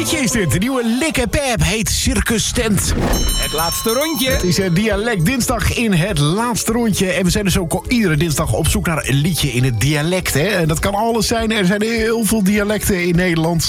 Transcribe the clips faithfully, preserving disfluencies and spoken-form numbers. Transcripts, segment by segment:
liedje is dit. De nieuwe Likke Pep heet Circus Tent. Het laatste rondje. Het is een dialect dinsdag in het laatste rondje. En we zijn dus ook iedere dinsdag op zoek naar een liedje in het dialect. Hè? En dat kan alles zijn. Er zijn heel veel dialecten in Nederland.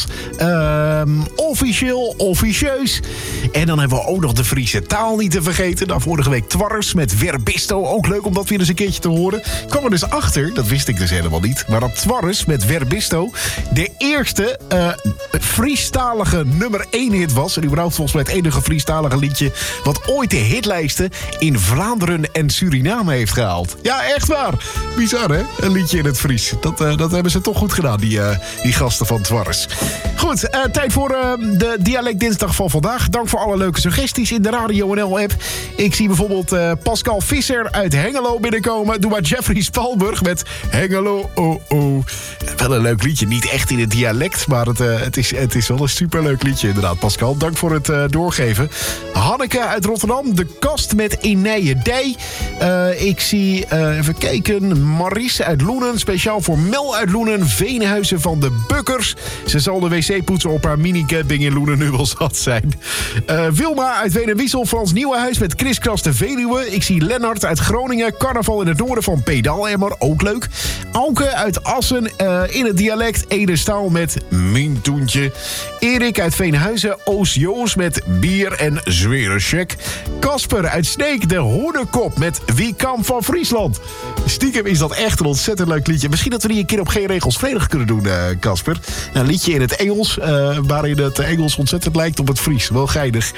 Um, officieel, officieus. En dan hebben we ook nog de Friese taal niet te vergeten. Nou, vorige week Twarres met Verbisto. Ook leuk om dat weer eens een keertje te horen. Ik kwam er dus achter, dat wist ik dus helemaal niet. Maar dat Twarres met Verbisto de eerste uh, Friestalige nummer één hit was. En überhaupt volgens mij het enige Friestalige liedje wat ooit de hitlijsten in Vlaanderen en Suriname heeft gehaald. Ja, echt waar. Bizar, hè? Een liedje in het Fries. Dat, uh, dat hebben ze toch goed gedaan, die, uh, die gasten van Twarres. Goed, uh, tijd voor uh, de Dialect Dinsdag van vandaag. Dank voor alle leuke suggesties in de Radio N L-app. Ik zie bijvoorbeeld uh, Pascal Visser uit Hengelo binnenkomen. Doe maar Jeffrey Spalburg met Hengelo, oh oh. Wel een leuk liedje. Niet echt in het dialect, maar het, uh, het, is, het is wel een superleuk liedje inderdaad, Pascal. Dank voor het uh, doorgeven. Hanneke uit Rotterdam, De Kast met Inije Dij. Uh, ik zie, uh, even kijken, Maries uit Loenen. Speciaal voor Mel uit Loenen. Veenhuizen van de Bukkers. Ze zal de wc poetsen op haar minicamping in Loenen nu wel zat zijn. Uh, Wilma uit Ween-en-Wiesel. Frans Nieuwenhuis met Kriskras de Veluwe. Ik zie Lennart uit Groningen. Carnaval in het noorden van Pedaalemmer. Ook leuk. Auke uit Assen uh, in het dialect. Ede Staal met Mintoentje. Erik uit Veenhuizen. Oos Joos met Bier en Zwere Check. Kasper uit Sneek. De Hoenekop met Wie kan van Friesland. Stiekem is dat echt een ontzettend leuk liedje. Misschien dat we die een keer op Geen Regels Vredig kunnen doen, Kasper. Uh, een liedje in het Engels, uh, waarin het Engels ontzettend lijkt op het Fries. Wel geinig.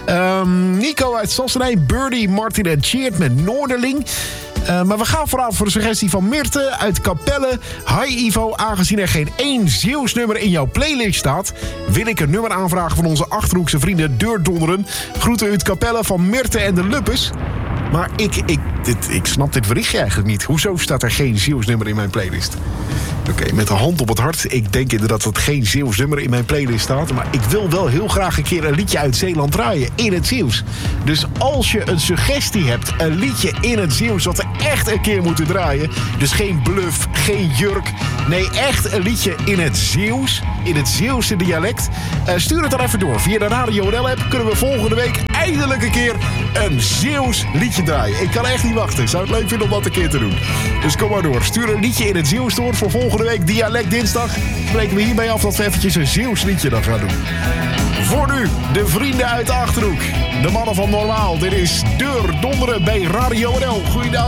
Um, Nico uit Sassenheim. Birdie, Martin en Cheert met Noorderling. Uh, maar we gaan vooral voor de suggestie van Mirte uit Capelle. Hi Ivo, aangezien er geen één Zeeuws nummer in jouw playlist staat, wil ik een nummer aanvragen van onze Achterhoekse vrienden Deurdonderen. Groeten uit Capelle van Mirte en de Luppes. Maar ik, ik, dit, ik snap dit berichtje eigenlijk niet. Hoezo staat er geen Zeeuws nummer in mijn playlist? Oké, okay, met de hand op het hart. Ik denk inderdaad dat er geen Zeeuws nummer in mijn playlist staat. Maar ik wil wel heel graag een keer een liedje uit Zeeland draaien. In het Zeeuws. Dus als je een suggestie hebt. Een liedje in het Zeeuws. Wat we echt een keer moeten draaien. Dus geen bluff. Geen jurk. Nee, echt een liedje in het Zeeuws. In het Zeeuwse dialect. Uh, stuur het dan even door. Via de Radio N L-app kunnen we volgende week eindelijk een keer een Zeeuws liedje draaien. Ik kan echt niet wachten. Ik zou het leuk vinden om dat een keer te doen. Dus kom maar door. Stuur een liedje in het Zeeuws door voor volgende week Dialect Dinsdag. Spreken we hierbij af dat we eventjes een Zeeuws liedje dan gaan doen. Voor nu, de vrienden uit de Achterhoek. De mannen van Normaal. Dit is Deurdonderen bij Radio N L. Goeiedag.